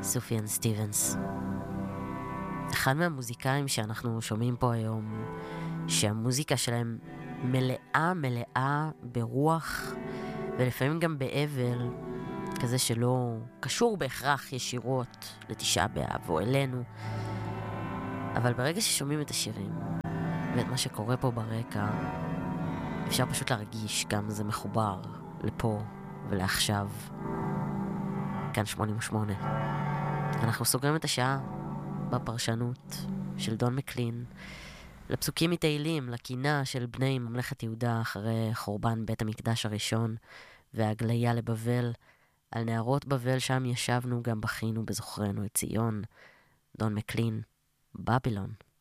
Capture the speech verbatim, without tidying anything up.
סופיאן סטיבנס. אחד מהמוזיקאים שאנחנו שומעים פה היום, שהמוזיקה שלהם מלאה מלאה ברוח, ולפעמים גם באבל, כזה שלא קשור בהכרח ישירות לתשעה באב או אלינו. אבל ברגע ששומעים את השירים, ואת מה שקורה פה ברקע, אפשר פשוט להרגיש גם זה מחובר לפה ולעכשיו. כאן שמונים ושמונה. אנחנו סוגרים את השעה בפרשנות של דון מקלין, לפסוקים מתהילים, לקינה של בני ממלכת יהודה אחרי חורבן בית המקדש הראשון והגליה לבבל. על נערות בבל שם ישבנו, גם בכינו בזוכרנו את ציון. דון מקלין, בבילון.